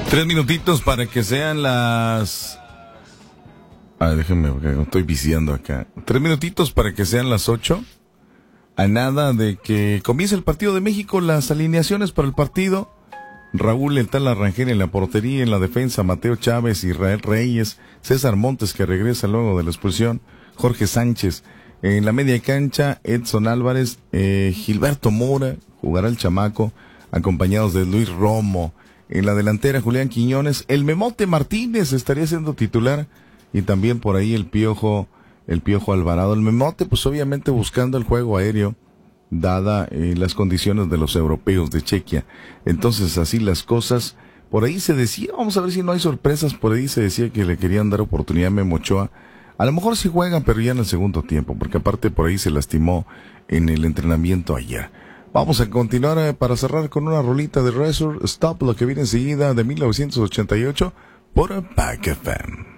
Tres minutitos para que sean las... déjenme, porque estoy viciando acá. 3 minutitos para que sean las 8. A nada de que comience el partido de México, las alineaciones para el partido. Raúl El Tala Rangel en la portería, en la defensa Mateo Chávez, Israel Reyes, César Montes que regresa luego de la expulsión, Jorge Sánchez. En la media cancha, Edson Álvarez, Gilberto Mora, jugará el chamaco, acompañados de Luis Romo. En la delantera, Julián Quiñones, el Memote Martínez estaría siendo titular, y también por ahí el Piojo Alvarado. El Memote, pues obviamente buscando el juego aéreo, dada las condiciones de los europeos de Chequia. Entonces, así las cosas. Por ahí se decía, vamos a ver si no hay sorpresas, por ahí se decía que le querían dar oportunidad a Memo Ochoa. A lo mejor sí juegan, pero ya en el segundo tiempo, porque aparte por ahí se lastimó en el entrenamiento ayer. Vamos a continuar para cerrar con una rolita de Razor Stop, lo que viene enseguida de 1988 por Pack FM.